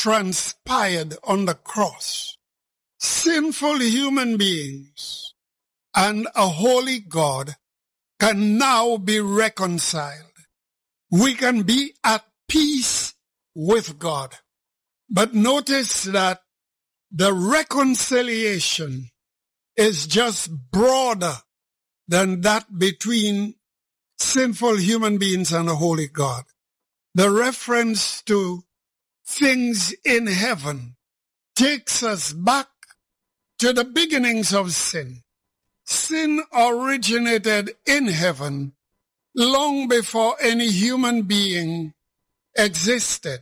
transpired on the cross, sinful human beings and a holy God can now be reconciled. We can be at peace with God. But notice that the reconciliation is just broader than that between sinful human beings and a holy God. The reference to things in heaven takes us back to the beginnings of sin. Sin originated in heaven long before any human being existed.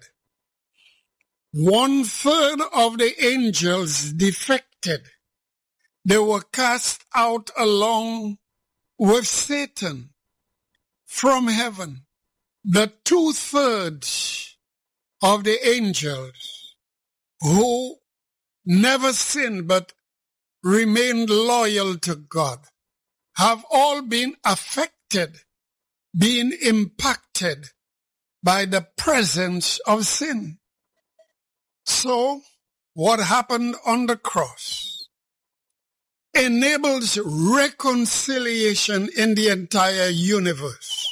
1/3 of the angels defected. They were cast out along with Satan from heaven. The 2/3 of the angels who never sinned but remained loyal to God have all been affected, been impacted by the presence of sin. So, what happened on the cross enables reconciliation in the entire universe.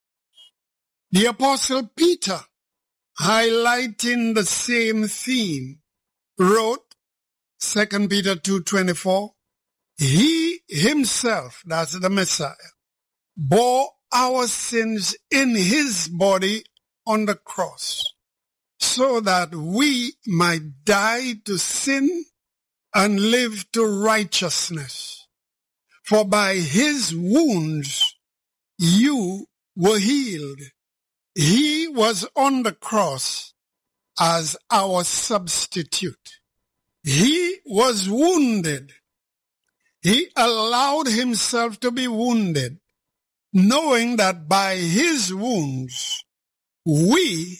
The Apostle Peter, highlighting the same theme, wrote 2 Peter 2:24, He himself, that's the Messiah, bore our sins in his body on the cross, so that we might die to sin and live to righteousness. For by his wounds you were healed. He was on the cross as our substitute. He was wounded. He allowed himself to be wounded, knowing that by his wounds we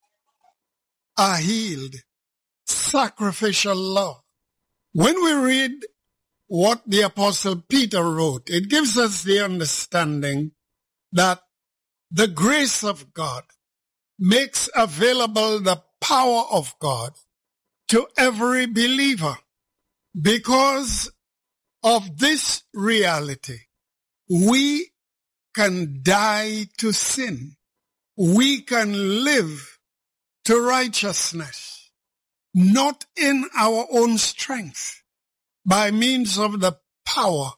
are healed. Sacrificial love. When we read what the Apostle Peter wrote, it gives us the understanding that the grace of God makes available the power of God to every believer. Because of this reality, we can die to sin. We can live to righteousness, not in our own strength, by means of the power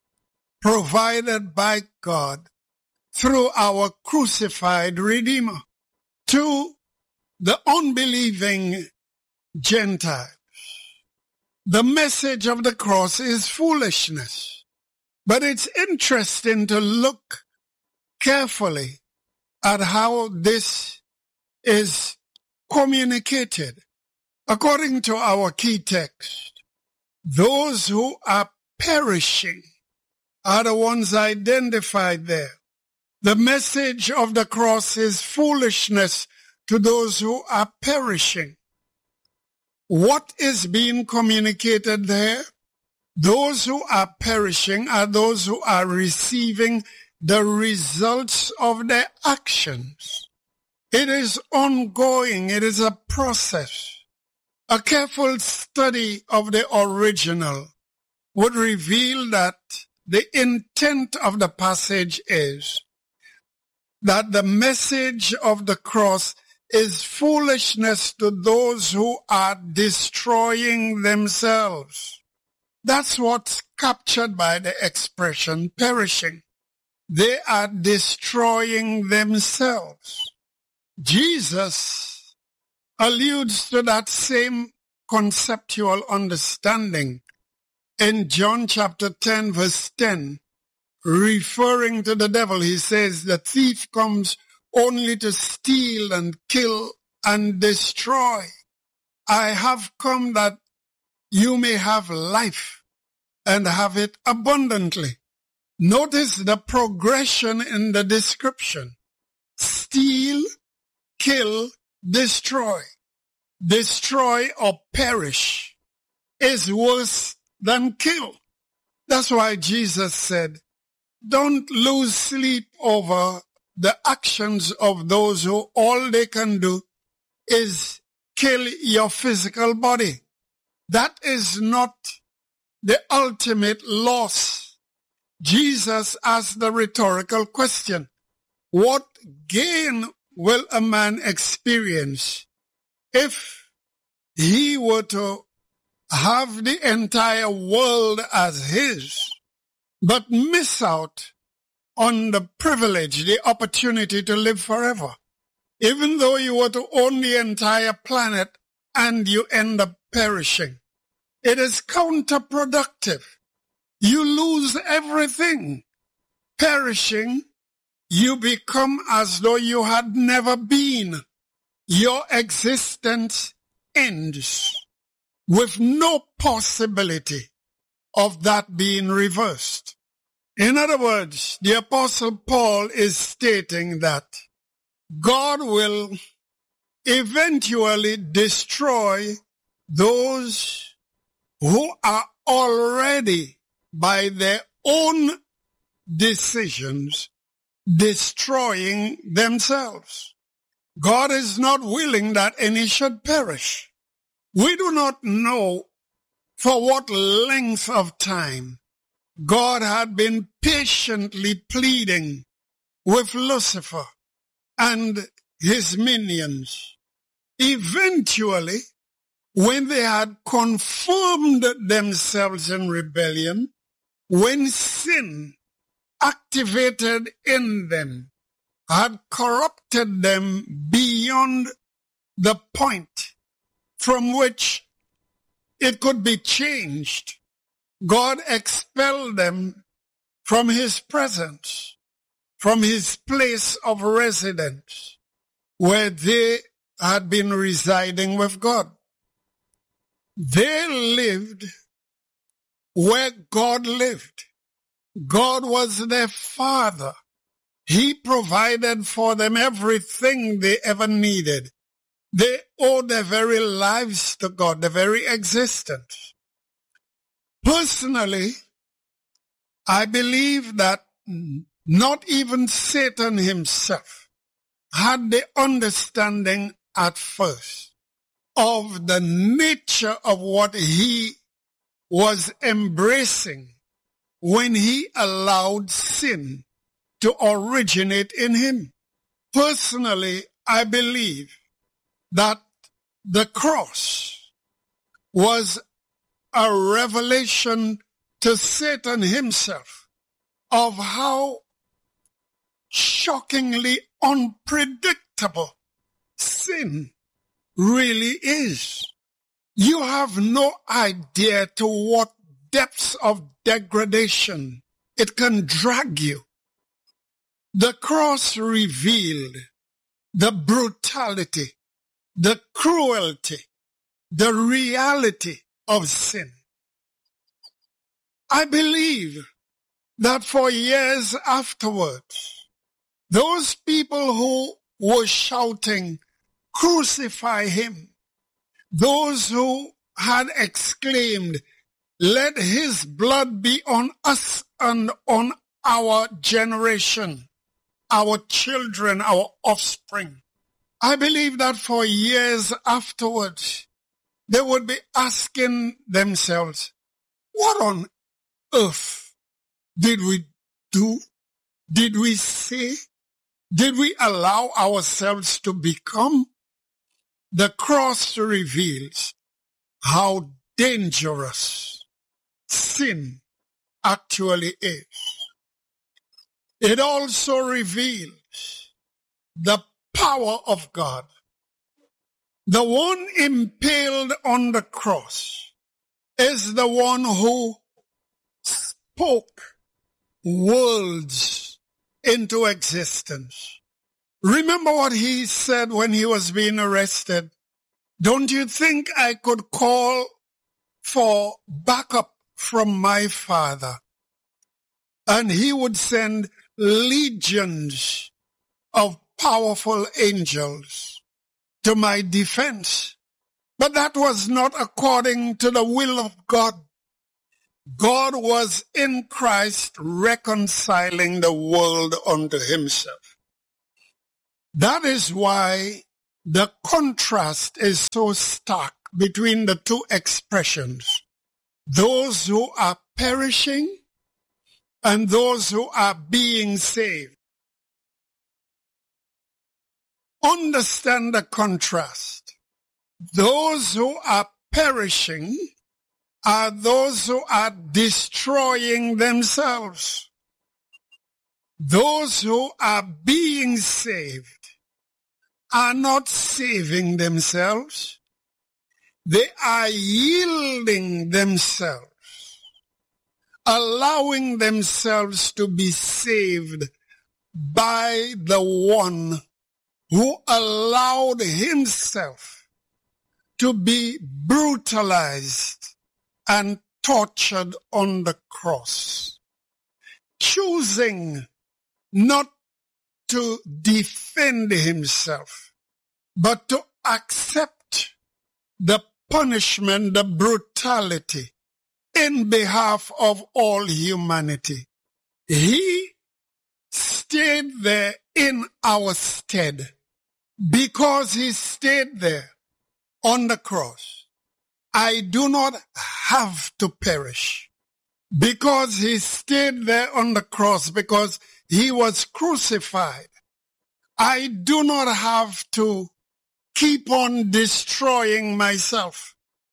provided by God through our crucified Redeemer. To the unbelieving Gentiles, the message of the cross is foolishness. But it's interesting to look carefully at how this is communicated. According to our key text, those who are perishing are the ones identified there. The message of the cross is foolishness to those who are perishing. What is being communicated there? Those who are perishing are those who are receiving the results of their actions. It is ongoing. It is a process. A careful study of the original would reveal that the intent of the passage is that the message of the cross is foolishness to those who are destroying themselves. That's what's captured by the expression perishing. They are destroying themselves. Jesus alludes to that same conceptual understanding in John chapter 10, verse 10. Referring to the devil, he says, the thief comes only to steal and kill and destroy. I have come that you may have life and have it abundantly. Notice the progression in the description. Steal, kill, destroy. Destroy or perish is worse than kill. That's why Jesus said, don't lose sleep over the actions of those who all they can do is kill your physical body. That is not the ultimate loss. Jesus asked the rhetorical question, what gain will a man experience if he were to have the entire world as his, but miss out on the privilege, the opportunity to live forever? Even though you were to own the entire planet and you end up perishing, it is counterproductive. You lose everything. Perishing, you become as though you had never been. Your existence ends with no possibility of that being reversed. In other words, the Apostle Paul is stating that God will eventually destroy those who are already, by their own decisions, destroying themselves. God is not willing that any should perish. We do not know for what length of time God had been patiently pleading with Lucifer and his minions. Eventually, when they had conformed themselves in rebellion, when sin activated in them had corrupted them beyond the point from which it could be changed, God expelled them from his presence, from his place of residence, where they had been residing with God. They lived where God lived. God was their father. He provided for them everything they ever needed. They owed their very lives to God, their very existence. Personally, I believe that not even Satan himself had the understanding at first of the nature of what he was embracing when he allowed sin to originate in him. Personally, I believe that the cross was a revelation to Satan himself of how shockingly unpredictable sin really is. You have no idea to what depths of degradation it can drag you. The cross revealed the brutality, the cruelty, the reality of sin. I believe that for years afterwards, those people who were shouting, "Crucify him," those who had exclaimed, "Let his blood be on us and on our generation, our children, our offspring," I believe that for years afterwards, they would be asking themselves, what on earth did we do? Did we say? Did we allow ourselves to become? The cross reveals how dangerous sin actually is. It also reveals the power of God. The one impaled on the cross is the one who spoke worlds into existence. Remember what he said when he was being arrested? "Don't you think I could call for backup from my Father, and he would send legions of powerful angels to my defense?" But that was not according to the will of God. God was in Christ reconciling the world unto himself. That is why the contrast is so stark between the two expressions, those who are perishing and those who are being saved. Understand the contrast. Those who are perishing are those who are destroying themselves. Those who are being saved are not saving themselves. They are yielding themselves, allowing themselves to be saved by the one who allowed himself to be brutalized and tortured on the cross, choosing not to defend himself, but to accept the punishment, the brutality in behalf of all humanity. He stayed there in our stead. Because he stayed there on the cross, I do not have to perish. Because he stayed there on the cross, because he was crucified, I do not have to keep on destroying myself.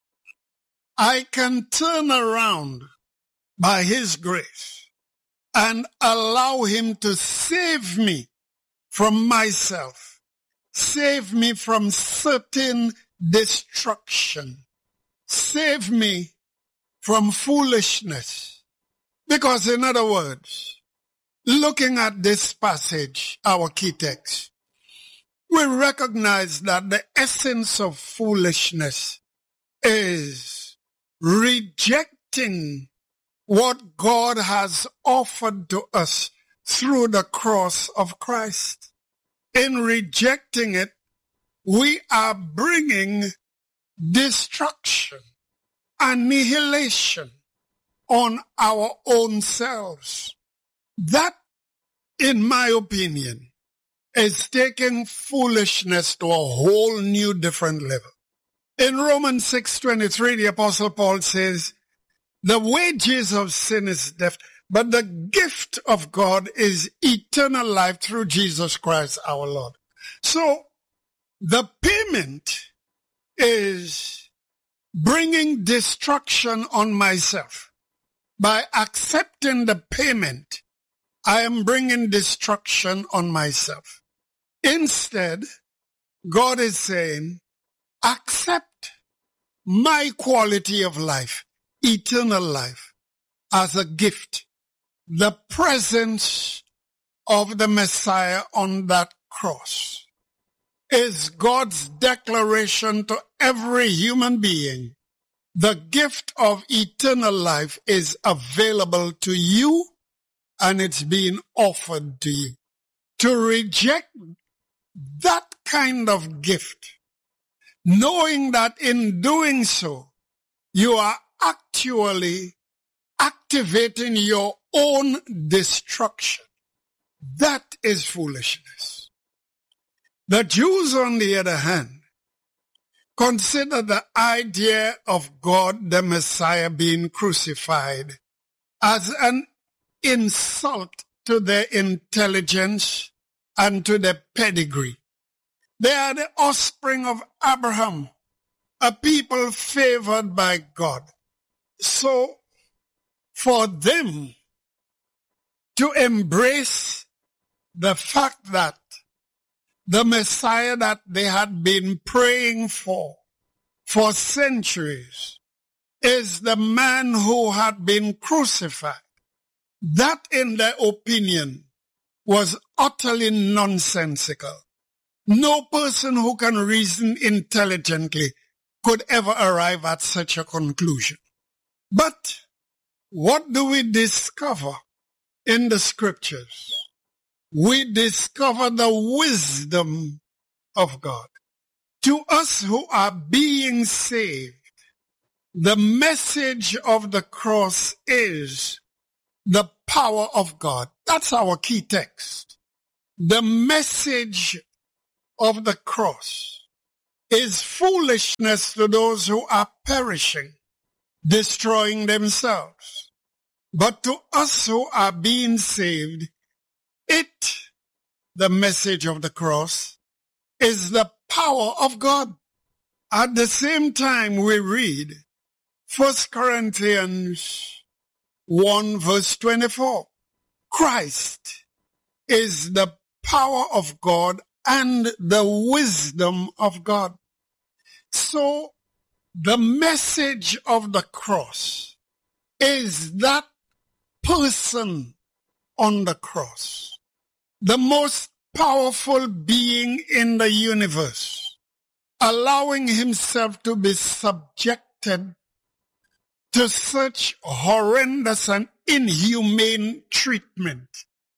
I can turn around by his grace and allow him to save me from myself. Save me from certain destruction. Save me from foolishness. Because in other words, looking at this passage, our key text, we recognize that the essence of foolishness is rejecting what God has offered to us through the cross of Christ. In rejecting it, we are bringing destruction, annihilation on our own selves. That, in my opinion, is taking foolishness to a whole new different level. In Romans 6:23, the Apostle Paul says, the wages of sin is death, but the gift of God is eternal life through Jesus Christ our Lord. So the payment is bringing destruction on myself. By accepting the payment, I am bringing destruction on myself. Instead, God is saying, accept my quality of life, eternal life, as a gift. The presence of the Messiah on that cross is God's declaration to every human being. The gift of eternal life is available to you, and it's being offered to you. To reject that kind of gift, knowing that in doing so, you are actually activating your own destruction. That is foolishness. The Jews, on the other hand, consider the idea of God, the Messiah, being crucified as an insult to their intelligence and to their pedigree. They are the offspring of Abraham, a people favored by God. So, for them to embrace the fact that the Messiah that they had been praying for centuries is the man who had been crucified, that, in their opinion, was utterly nonsensical. No person who can reason intelligently could ever arrive at such a conclusion. But what do we discover in the scriptures? We discover the wisdom of God. To us who are being saved, the message of the cross is the power of God. That's our key text. The message of the cross is foolishness to those who are perishing, destroying themselves. But to us who are being saved, the message of the cross, is the power of God. At the same time, we read 1 Corinthians 1 verse 24. Christ is the power of God and the wisdom of God. So the message of the cross is that person on the cross, the most powerful being in the universe, allowing himself to be subjected to such horrendous and inhumane treatment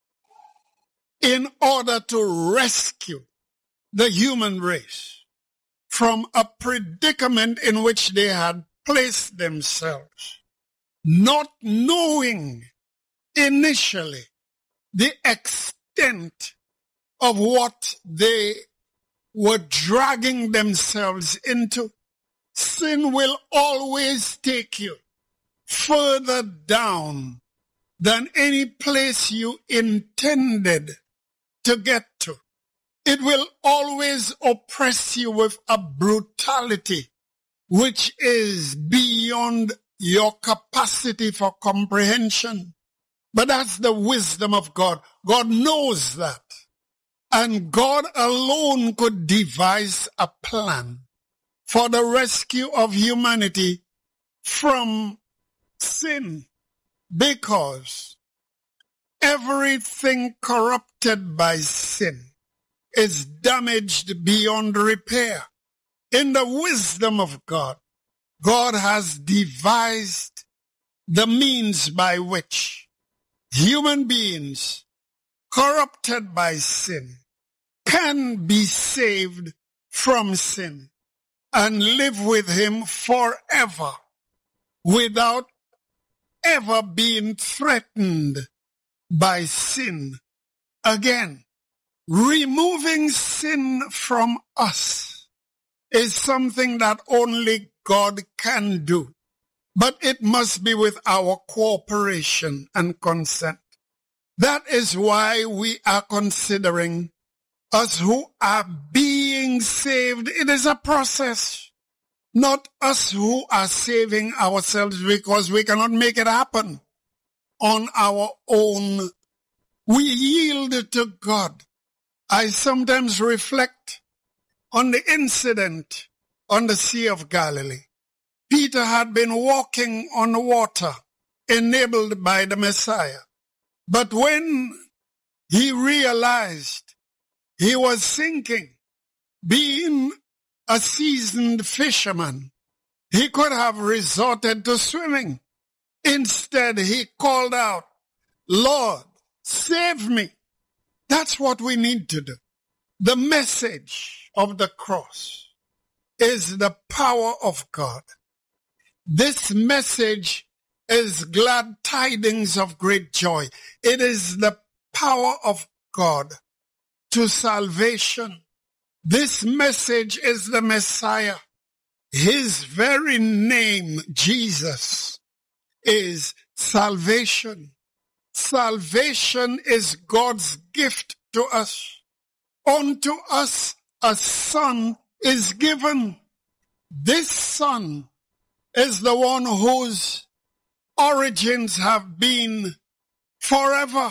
in order to rescue the human race from a predicament in which they had placed themselves, not knowing initially the extent of what they were dragging themselves into. Sin will always take you further down than any place you intended to get to. It will always oppress you with a brutality which is beyond your capacity for comprehension. But that's the wisdom of God. God knows that. And God alone could devise a plan for the rescue of humanity from sin, because everything corrupted by sin is damaged beyond repair. In the wisdom of God, God has devised the means by which human beings corrupted by sin can be saved from sin and live with him forever without ever being threatened by sin again. Removing sin from us is something that only God can do, but it must be with our cooperation and consent. That is why we are considering us who are being saved. It is a process, not us who are saving ourselves, because we cannot make it happen on our own. We yield to God. I sometimes reflect on the incident on the Sea of Galilee. Peter had been walking on the water, enabled by the Messiah. But when he realized he was sinking, being a seasoned fisherman, he could have resorted to swimming. Instead, he called out, "Lord, save me." That's what we need to do. The message of the cross is the power of God. This message is glad tidings of great joy. It is the power of God to salvation. This message is the Messiah. His very name, Jesus, is salvation. Salvation is God's gift to us. Unto us a son is given. This son is the one whose origins have been forever,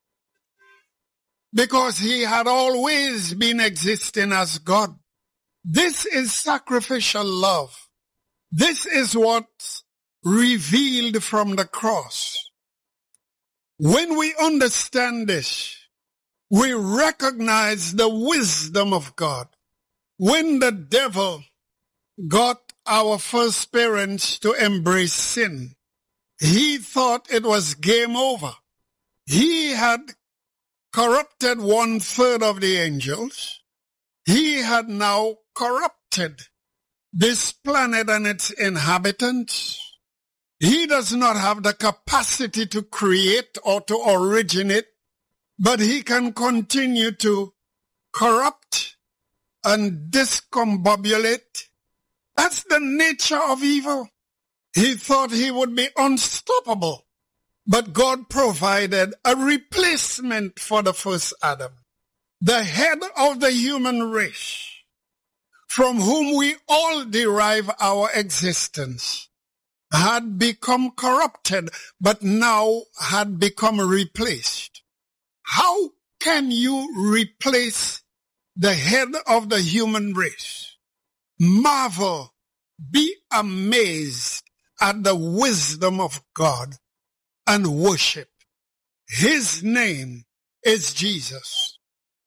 because he had always been existing as God. This is sacrificial love. This is what's revealed from the cross. When we understand this, we recognize the wisdom of God. When the devil got our first parents to embrace sin, he thought it was game over. He had corrupted 1/3 of the angels. He had now corrupted this planet and its inhabitants. He does not have the capacity to create or to originate, but he can continue to corrupt and discombobulate. That's the nature of evil. He thought he would be unstoppable, but God provided a replacement for the first Adam, the head of the human race, from whom we all derive our existence, had become corrupted, but now had become replaced. How can you replace the head of the human race? Marvel, be amazed at the wisdom of God and worship. His name is Jesus.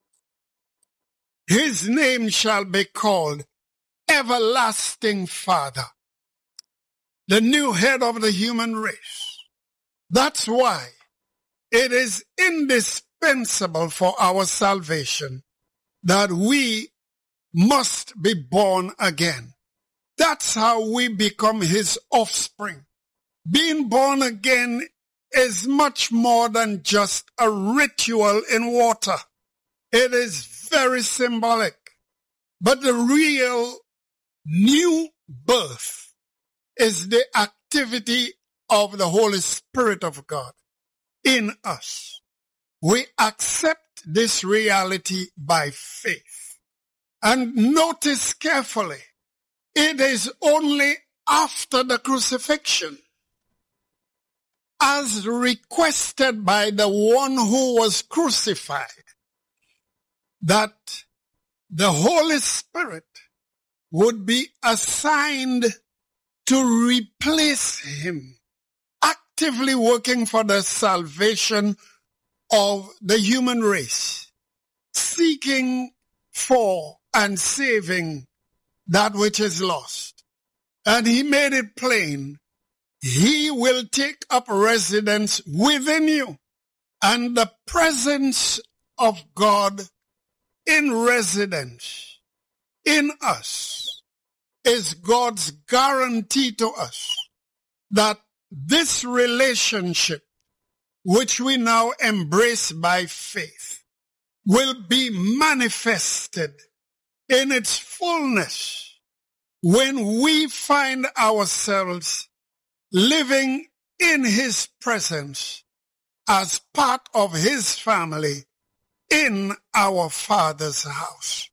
His name shall be called Everlasting Father, the new head of the human race. That's why it is indispensable for our salvation that we must be born again. That's how we become his offspring. Being born again is much more than just a ritual in water. It is very symbolic. But the real new birth is the activity of the Holy Spirit of God in us. We accept this reality by faith. And notice carefully, it is only after the crucifixion, as requested by the one who was crucified, that the Holy Spirit would be assigned to replace him, actively working for the salvation of the human race, seeking for and saving that which is lost. And he made it plain, he will take up residence within you. And the presence of God in residence in us is God's guarantee to us that this relationship, which we now embrace by faith, will be manifested in its fullness when we find ourselves living in his presence as part of his family in our Father's house.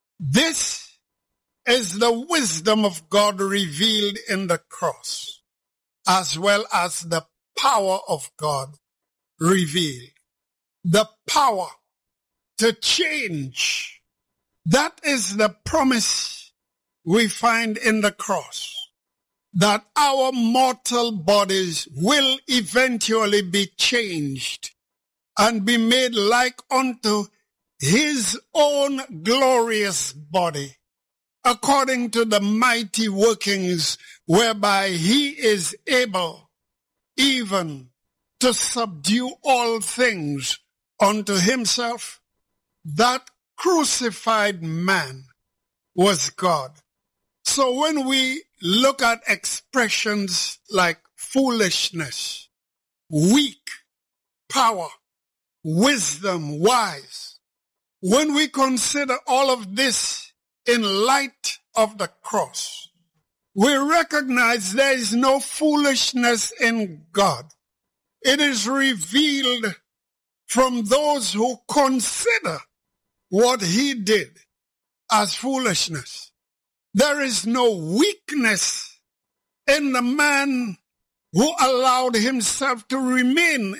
This is the wisdom of God revealed in the cross, as well as the power of God revealed. The power to change. That is the promise we find in the cross, that our mortal bodies will eventually be changed and be made like unto his own glorious body, according to the mighty workings whereby he is able even to subdue all things unto himself. That crucified man was God. So when we look at expressions like foolishness, weak, power, wisdom, wise, when we consider all of this in light of the cross, we recognize there is no foolishness in God. It is revealed from those who consider what he did as foolishness. There is no weakness in the man who allowed himself to remain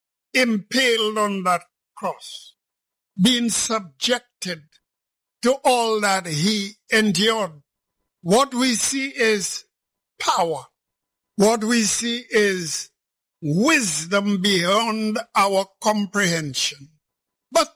impaled on that cross, being subjected to all that he endured. What we see is power. What we see is wisdom beyond our comprehension. But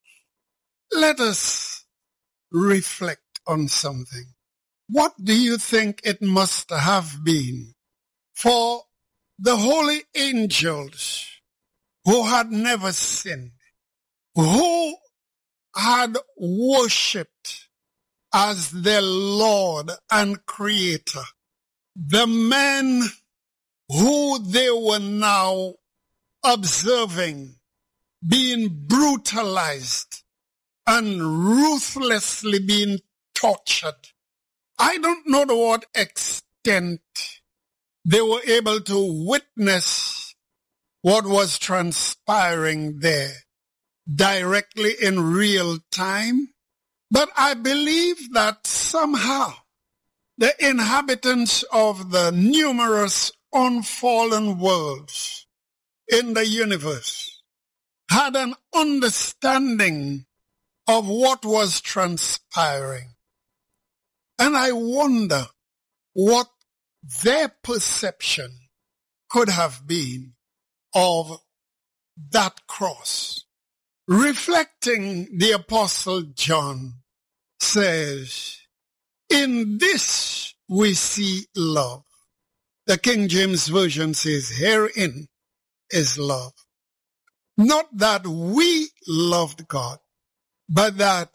let us reflect on something. What do you think it must have been for the holy angels who had never sinned, who had worshipped as their Lord and Creator, the men who they were now observing being brutalized and ruthlessly being tortured. I don't know to what extent they were able to witness what was transpiring there directly in real time, but I believe that somehow the inhabitants of the numerous unfallen worlds in the universe had an understanding of what was transpiring. And I wonder what their perception could have been of that cross. Reflecting, the Apostle John says, in this we see love. The King James Version says, herein is love. Not that we loved God, but that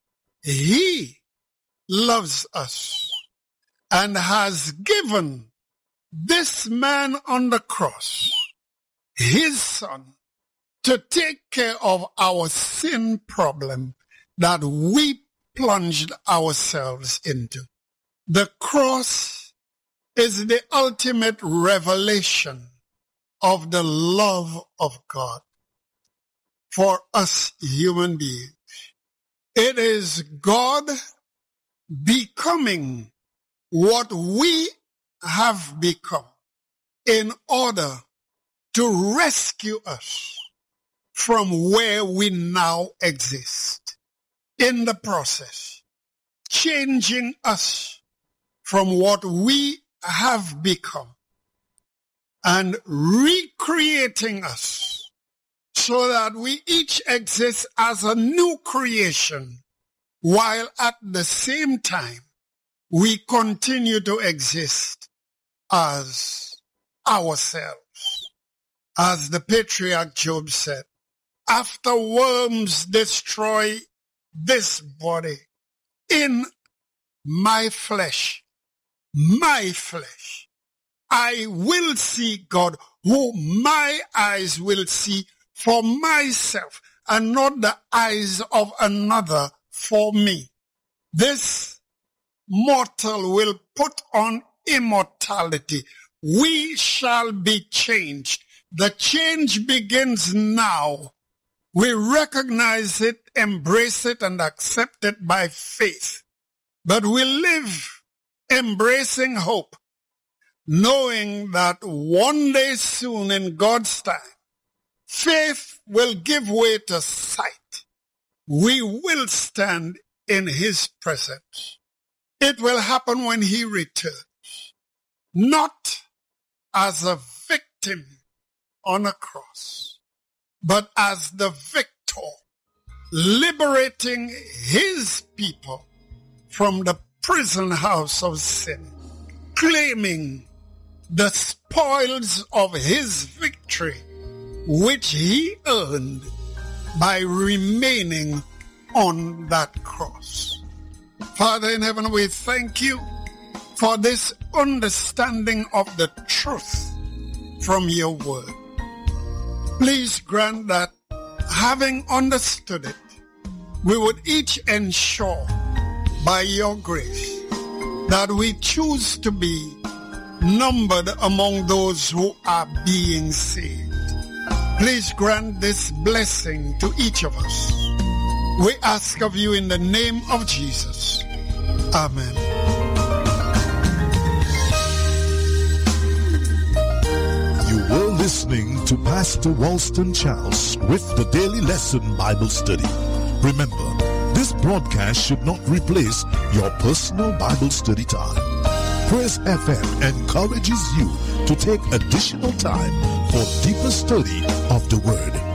he loves us and has given this man on the cross, his son, to take care of our sin problem that we plunged ourselves into. The cross is the ultimate revelation of the love of God for us human beings. It is God becoming what we have become in order to rescue us from where we now exist. In the process, changing us from what we have become and recreating us so that we each exist as a new creation, while at the same time we continue to exist as ourselves. As the patriarch Job said, after worms destroy this body, in my flesh, I will see God, who my eyes will see for myself, and not the eyes of another for me. This mortal will put on immortality. We shall be changed. The change begins now. We recognize it, embrace it, and accept it by faith. But we live embracing hope, knowing that one day soon in God's time, faith will give way to sight. We will stand in his presence. It will happen when he returns, not as a victim on a cross, but as the victor, liberating his people from the prison house of sin, claiming the spoils of his victory, which he earned by remaining on that cross. Father in heaven, we thank you for this understanding of the truth from your word. Please grant that, having understood it, we would each ensure by your grace that we choose to be numbered among those who are being saved. Please grant this blessing to each of us. We ask of you in the name of Jesus. Amen. You were listening to Pastor Walston Charles with the Daily Lesson Bible Study. Remember, this broadcast should not replace your personal Bible study time. Praise FM encourages you to take additional time for deeper study of the Word.